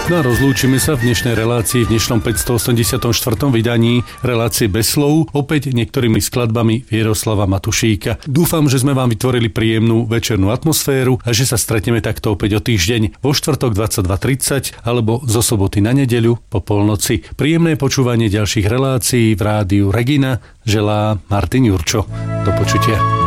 No a rozlúčime sa v dnešnej relácii, v dnešnom 584. vydaní relácie Bez slov, opäť niektorými skladbami Vieroslava Matušíka. Dúfam, že sme vám vytvorili príjemnú večernú atmosféru a že sa stretneme takto opäť o týždeň vo štvrtok 22:30 alebo zo soboty na nedeľu po polnoci. Príjemné počúvanie ďalších relácií v rádiu Regina želá Martin Jurčo. Do počutia.